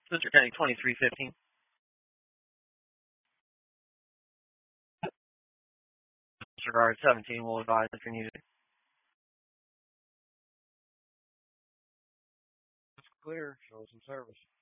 Sister County 2315. Disregard 17 will advise if you're needed. It's clear. Show some service.